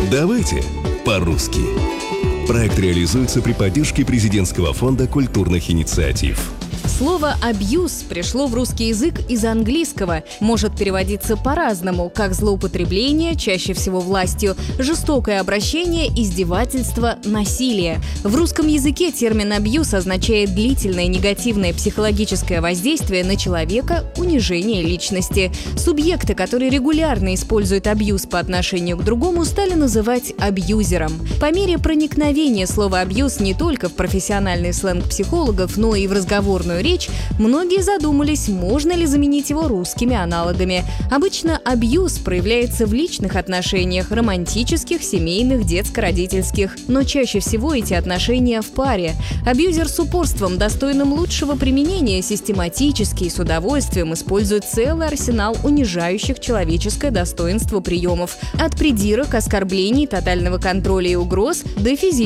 Давайте по-русски. Проект реализуется при поддержке Президентского фонда культурных инициатив. Слово «абьюз» пришло в русский язык из английского. Может переводиться по-разному, как злоупотребление, чаще всего властью, жестокое обращение, издевательство, насилие. В русском языке термин «абьюз» означает длительное негативное психологическое воздействие на человека, унижение личности. Субъекты, которые регулярно используют абьюз по отношению к другому, стали называть абьюзером. По мере проникновения слова «абьюз» не только в профессиональный сленг психологов, но и в разговорную речь, многие задумались, можно ли заменить его русскими аналогами. Обычно абьюз проявляется в личных отношениях, романтических, семейных, детско-родительских. Но чаще всего эти отношения в паре. Абьюзер с упорством, достойным лучшего применения, систематически и с удовольствием использует целый арсенал унижающих человеческое достоинство приемов. От придирок, оскорблений, тотального контроля и угроз до физического